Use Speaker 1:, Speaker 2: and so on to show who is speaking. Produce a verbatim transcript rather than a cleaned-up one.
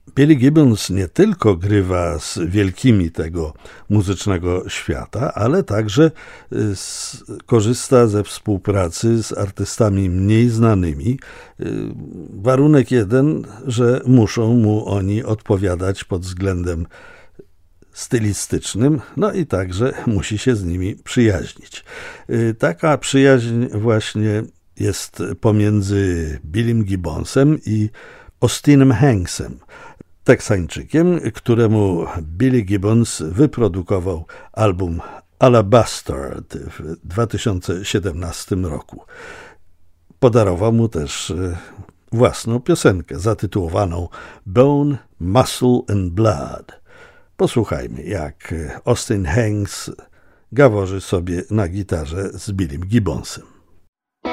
Speaker 1: Billy Gibbons nie tylko grywa z wielkimi tego muzycznego świata, ale także z, korzysta ze współpracy z artystami mniej znanymi. Warunek jeden, że muszą mu oni odpowiadać pod względem stylistycznym, no i także musi się z nimi przyjaźnić. Taka przyjaźń właśnie jest pomiędzy Billym Gibbonsem i Austinem Hanksem, Teksańczykiem, któremu Billy Gibbons wyprodukował album Alabastard w dwa tysiące siedemnastym roku. Podarował mu też własną piosenkę zatytułowaną Bone, Muscle and Blood. Posłuchajmy, jak Austin Hanks gaworzy sobie na gitarze z Billym Gibbonsem.